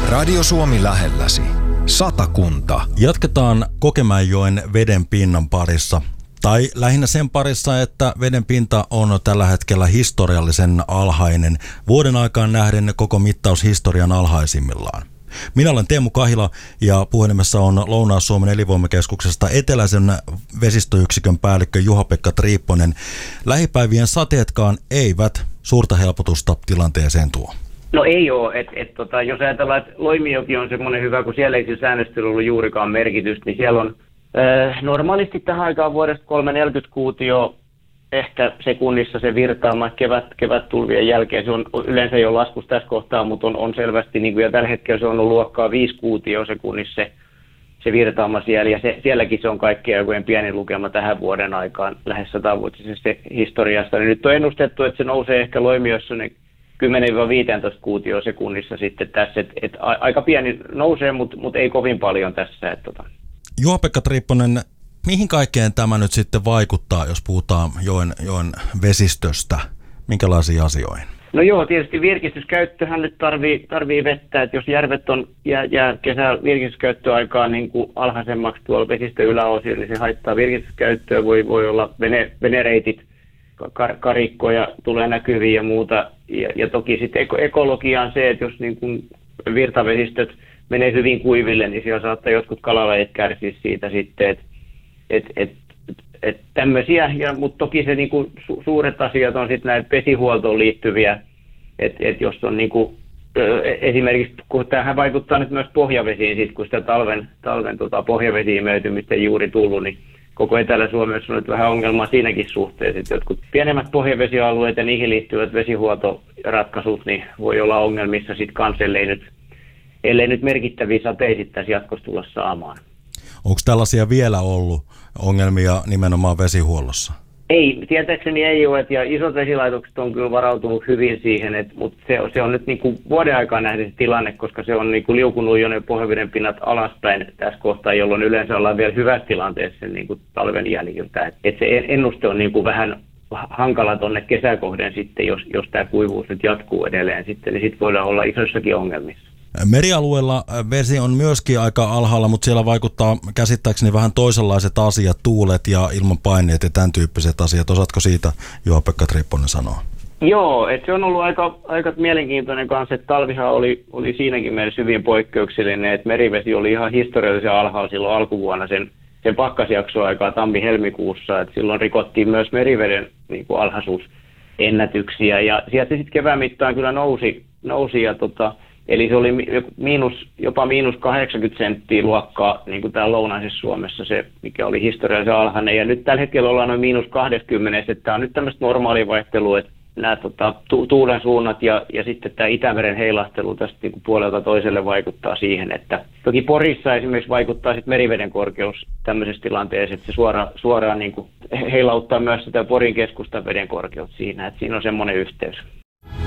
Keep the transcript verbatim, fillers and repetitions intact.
Radio Suomi lähelläsi. Satakunta. Jatketaan Kokemäenjoen veden pinnan parissa. Tai lähinnä sen parissa, että veden pinta on tällä hetkellä historiallisen alhainen. Vuoden aikaan nähden koko mittaushistorian alhaisimmillaan. Minä olen Teemu Kahila ja puhelimessa on Lounais-Suomen elinvoimakeskuksesta eteläisen vesistöyksikön päällikkö Juha-Pekka Triipponen. Lähipäivien sateetkaan eivät suurta helpotusta tilanteeseen tuo. No ei ole. Et, et, tota, jos ajatellaan, että Loimijoki on semmoinen hyvä, kun siellä ei sillä säännöstelyllä ollut juurikaan merkitystä, niin siellä on äh, normaalisti tähän aikaan vuodesta kolmesataaneljäkymmentä kuutio ehkä sekunnissa se virtaama kevät, kevättulvien jälkeen. Se on yleensä jo laskussa tässä kohtaa, mutta on, on selvästi, niin kuin, ja tällä hetkellä se on ollut luokkaa viisi kuutio sekunnissa se, se virtaama siellä, ja se, sielläkin se on kaikkein aikojen pienin lukema tähän vuoden aikaan lähes satavuotisessa historiassa. Niin nyt on ennustettu, että se nousee ehkä Loimijoessa ne kymmenen viisitoista kuutio sekunnissa sitten tässä, että et aika pieni nousee, mutta mut ei kovin paljon tässä. Et tota. Juha-Pekka Triipponen, mihin kaikkeen tämä nyt sitten vaikuttaa, jos puhutaan joen, joen vesistöstä? Minkälaisiin asioihin? No joo, tietysti virkistyskäyttöhän nyt tarvii, tarvii vettä, että jos järvet on jää, jää kesällä virkistyskäyttöaikaa niin kuin alhaisemmaksi tuolla vesistön yläosilla, niin se haittaa virkistyskäyttöä, voi, voi olla vene, venereitit, kar, karikkoja tulee näkyviin ja muuta. Ja, ja toki sitten eko, ekologia on se, että jos niin kuin virtavesistöt menee hyvin kuiville, niin siellä saattaa jotkut kalalajit kärsiä siitä sitten, että et, et, et tämmöisiä, ja, mutta toki se niinku su, suuret asiat on sitten näitä vesihuoltoon liittyviä, että et jos on niinku, esimerkiksi, kun tämähän vaikuttaa nyt myös pohjavesiin, sit, kun sitä talven, talven tota, pohjavesi-imeytymistä ei juuri tullut, niin koko Etelä-Suomessa on nyt vähän ongelmaa siinäkin suhteessa, että jotkut pienemmät pohjavesialueet ja niihin liittyvät vesihuoltoratkaisut, niin voi olla ongelmissa sitten kanssa, ellei nyt, ellei nyt merkittäviä sateita tässä jatkossa tulla saamaan. Onko tällaisia vielä ollut ongelmia nimenomaan vesihuollossa? Ei, tietääkseni ei ole, ja isot vesilaitokset on kyllä varautunut hyvin siihen, että, mutta se, se on nyt niin kuin vuoden aikaa nähden se tilanne, koska se on niin kuin liukunut jo ne pohjaveden pinnat alaspäin tässä kohtaa, jolloin yleensä ollaan vielä hyvässä tilanteessa niin kuin talven jäljiltä. Että se ennuste on niin kuin vähän hankala tuonne kesäkohden sitten, jos, jos tämä kuivuus nyt jatkuu edelleen sitten, niin sitten voidaan olla isoissakin ongelmissa. Merialueella vesi on myöskin aika alhaalla, mutta siellä vaikuttaa käsittääkseni vähän toisenlaiset asiat, tuulet ja ilmanpaineet ja tämän tyyppiset asiat. Osaatko siitä Juha-Pekka Triipponen sanoa? Joo, että se on ollut aika, aika mielenkiintoinen kanssa, että talvihan oli, oli siinäkin mielessä hyvin poikkeuksellinen, että merivesi oli ihan historiallisen alhaalla silloin alkuvuonna sen, sen pakkasjaksoaikaa tammi-helmikuussa, että silloin rikottiin myös meriveden niin kuin alhaisuusennätyksiä ja sieltä sitten kevään mittaan kyllä nousi, nousi ja tota, eli se oli miinus, jopa miinus kahdeksankymmentä senttiä luokkaa, niin kuin täällä lounaisessa Suomessa se, mikä oli historiallisen alhainen. Ja nyt tällä hetkellä ollaan noin miinus kaksikymmentä, että tämä on nyt tämmöistä normaalia vaihtelua, että nämä tota, tu- tuulen suunnat ja, ja sitten tämä Itämeren heilahtelu tästä niin kuin puolelta toiselle vaikuttaa siihen, että toki Porissa esimerkiksi vaikuttaa sitten meriveden korkeus tämmöisessä tilanteessa, että se suora, suoraan niin kuin heilauttaa myös sitä Porin keskustan veden korkeutta siinä, että siinä on semmoinen yhteys.